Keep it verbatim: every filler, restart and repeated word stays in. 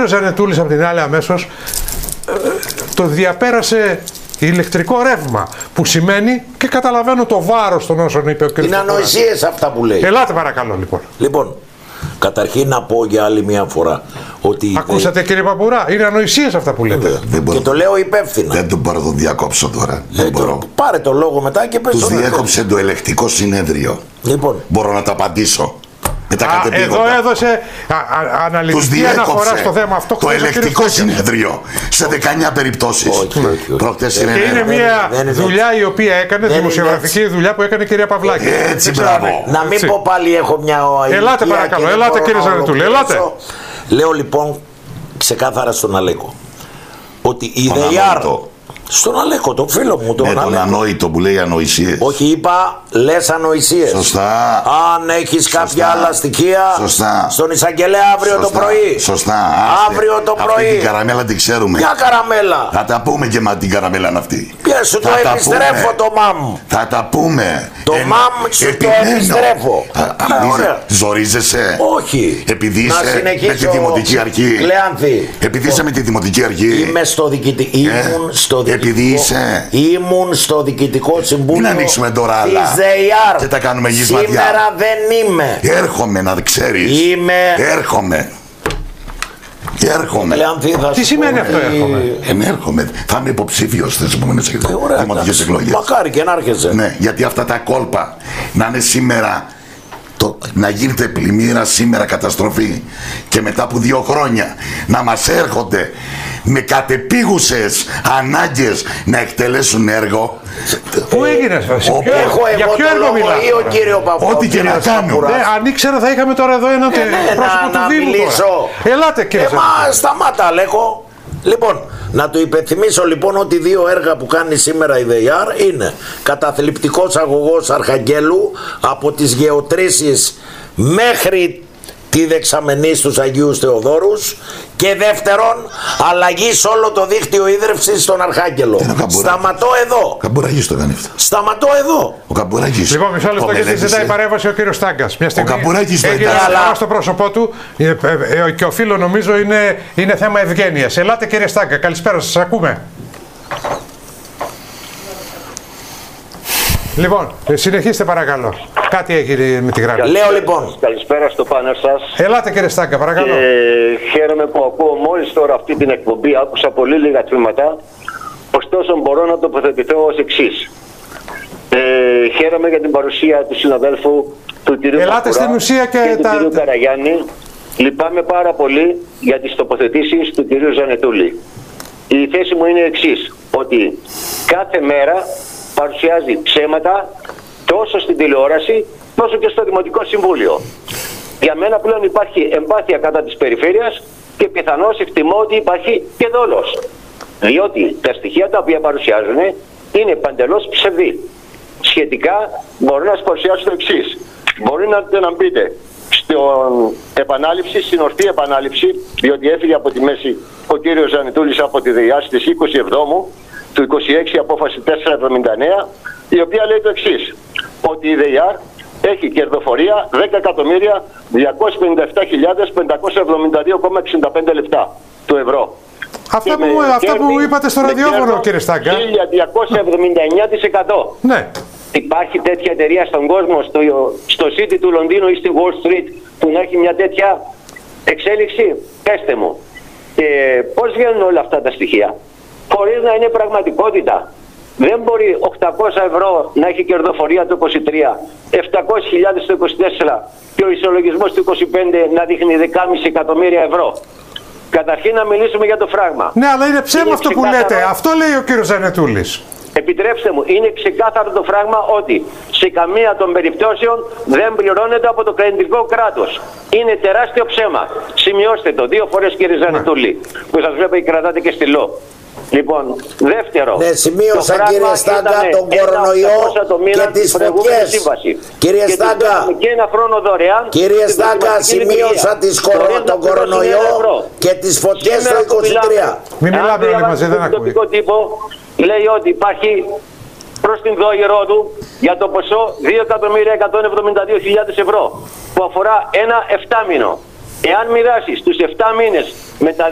κύριος Ζανετούλης από την άλλη αμέσως το διαπέρασε ηλεκτρικό ρεύμα, που σημαίνει, και καταλαβαίνω το βάρος των όσων είπε ο κ. Είναι ανοησίες αυτά που λέει. Ελάτε παρακαλώ λοιπόν. Λοιπόν, καταρχήν να πω για άλλη μια φορά ότι... Ακούσατε δε... κύριε Παπουρά, είναι ανοησίες αυτά που λέτε. Δεν και το λέω υπεύθυνα. Δεν τον μπορώ να τον διακόψω τώρα. Δεν μπορώ. Το... Πάρε το λόγο μετά και πες. Τους διέκοψε το ελεκτικό συνέδριο. Λοιπόν. Μπορώ να τα απαντήσω. Α, εδώ έδωσε αναλυτική αναφορά στο θέμα αυτό. Το ελεκτικό συνέδριο σε δεκαεννιά περιπτώσεις. Και είναι μια δουλειά η οποία έκανε, δημοσιογραφική δουλειά που έκανε η κυρία Παυλάκη. Έτσι, μπράβο. Να μην πω πάλι έχω μια οαεία. Ελάτε παρακαλώ, ελάτε κύριε Ζανετούλη, ελάτε. Λέω λοιπόν ξεκάθαρα στον Αλέκο ότι η ΔΕΙΑΡ. Στον Αλέκο, τον φίλο μου, τον ναι, Αλέκο. Τον ανόητο που λέει ανοησίες. Όχι, είπα, λες ανοησίες. Σωστά. Αν έχεις κάποια Σωστά. άλλα στοιχεία, Σωστά. στον εισαγγελέα αύριο Σωστά. το πρωί. Σωστά. Αύριο το πρωί. Αυτή την καραμέλα την ξέρουμε. Ποια καραμέλα? Θα τα πούμε και με την καραμέλα είναι αυτή. Ποια σου το επιστρέφω το μαμ. Θα τα πούμε. Το ε, μαμ σου επιμένω. Το επιστρέφω. Ζορίζεσαι. Όχι. Επειδή είσαι με τη Δημοτική Αρχή. Κλεάνθη. Επειδή είσαι με τη Δημοτική Αρχή. Είμαι στο διοικητικό. Ήμουν στο διοικητικό. Επειδή είσαι. Ήμουν στο διοικητικό συμβούλιο. Μην ανοίξουμε τώρα άλλα. Της ΔΕΙΑΡ. Και τα κάνουμε γυσματιά. Σήμερα δεν είμαι. Έρχομαι να ξέρεις. Είμαι. Έρχομαι. Έρχομαι. Τι σημαίνει αυτό έρχομαι? Ε, έρχομαι. Θα είμαι υποψήφιος στις επόμενες δημοτικές εκλογές. Μακάρι και να έρχεσαι. Ναι, γιατί αυτά τα κόλπα να είναι σήμερα. Το, να γίνεται πλημμύρα σήμερα, καταστροφή, και μετά από δύο χρόνια να μας έρχονται με κατεπίγουσες ανάγκες να εκτελέσουν έργο. Πού έγινες Βασίλη? Ποιο, έχω για ποιο έργο μιλάς? Ό,τι και να κάνω. Ναι, αν ήξερα θα είχαμε τώρα εδώ έναν ε, ναι, πρόσωπο να, του Δήμου τώρα. Ελάτε κύριε. Ε, μα σταμάτα Αλέκο. Λοιπόν, να του υπενθυμίσω λοιπόν ότι δύο έργα που κάνει σήμερα η ΔΕΙΑΡ είναι καταθλιπτικός αγωγός Αρχαγγέλου από τις Γεωτρήσεις μέχρι τη δεξαμενή στους Αγίους Θεοδόρους, και δεύτερον αλλαγή σε όλο το δίκτυο ίδρυυσης στον Αρχάγγελο. Σταματώ εδώ. Καμπουραγής το κάνει αυτό. Σταματώ εδώ. Ο Καμπουραγής. Λοιπόν, μισό λεπτό, γιατί ζητάει παρέμβαση ο κύριος Στάγκας. Μια στιγμή. Ο Καμπουραγής έγινε ένα στο πρόσωπό του και οφείλω νομίζω είναι, είναι θέμα ευγένειας. Ελάτε κύριε Στάγκα, καλησπέρα σας, ακούμε. Λοιπόν, συνεχίστε παρακαλώ. Κάτι έγινε με τη γραμμή. Λέω λοιπόν. Καλησπέρα στο πάνελ σας. Ελάτε κύριε Στάγκα, παρακαλώ. Και χαίρομαι που ακούω μόλις τώρα αυτή την εκπομπή. Άκουσα πολύ λίγα τμήματα. Ωστόσο μπορώ να τοποθετηθώ ως εξής. Ε, χαίρομαι για την παρουσία του συναδέλφου του κ. Ελάτε στην ουσία και, και τα... του κ. Καραγιάννη. Λυπάμαι πάρα πολύ για τις τοποθετήσεις του κ. Ζανετούλη. Η θέση μου είναι εξής. Ότι κάθε μέρα παρουσιάζει ψέματα τόσο στην τηλεόραση τόσο και στο Δημοτικό Συμβούλιο. Για μένα πλέον υπάρχει εμπάθεια κατά της περιφέρειας και πιθανώς εκτιμώ ότι υπάρχει και δόλος. Διότι τα στοιχεία τα οποία παρουσιάζουν είναι παντελώς ψευδή. Σχετικά μπορώ να σας παρουσιάσω το εξής. Μπορεί να, να μπείτε στην επανάληψη, στην ορθή επανάληψη, διότι έφυγε από τη μέση ο κύριος Ζανετούλης από τη ΔΕΙΑΡ στις είκοσι επτά του είκοσι έξι, απόφαση τετρακόσια εβδομήντα εννέα, η οποία λέει το εξής, ότι η ΔΕΙΑΡ έχει κερδοφορία δέκα εκατομμύρια διακόσιες πενήντα επτά χιλιάδες πεντακόσια εβδομήντα δύο κόμμα εξήντα πέντε λεπτά του ευρώ. Αυτά που, αυτά που είπατε στο ραδιόφωνο κύριε Στάγκα. χίλια διακόσια εβδομήντα εννέα τοις εκατό. Ναι. Υπάρχει τέτοια εταιρεία στον κόσμο, στο, στο City του Λονδίνου ή στη Wall Street, που να έχει μια τέτοια εξέλιξη? Πέστε μου. Και πώς βγαίνουν όλα αυτά τα στοιχεία? Χωρίς να είναι πραγματικότητα. Δεν μπορεί οκτακόσια ευρώ να έχει κερδοφορία το είκοσι τρία, επτακόσιες χιλιάδες το είκοσι τέσσερα και ο ισολογισμός του είκοσι πέντε να δείχνει δεκάμισι εκατομμύρια ευρώ. Καταρχήν να μιλήσουμε για το φράγμα. Ναι, αλλά είναι ψέμα είναι αυτό που λέτε. Αυτό λέει ο κύριος Ζανετούλης. Επιτρέψτε μου, είναι ξεκάθαρο το φράγμα ότι σε καμία των περιπτώσεων δεν πληρώνεται από το κρατικό κράτος. Είναι τεράστιο ψέμα. Σημειώστε το δύο φορές κύριε Ζανετούλη, που σας βλέπω και κρατάτε και στυλό. Λοιπόν, δεύτερο. Ναι, σημείωσα κύριε Στάγκα τον κορονοϊό και τις φωτιές. Κύριε Στάγκα, και ένα χρόνο δωρεάν. Κύριε Στάγκα, σημείωσα τις κορο... τον κορονοϊό και τις φωτιές το είκοσι τρία. Μην μιλάμε όλοι μαζί, δεν ακούει. Το τύπο λέει ότι υπάρχει προς την ΔΟΗ Ρόδου για το ποσό δύο εκατομμύρια εκατόν εβδομήντα δύο χιλιάδες ευρώ που αφορά ένα εφτάμηνο. Εάν μοιράσεις τους εφτά μήνες με τα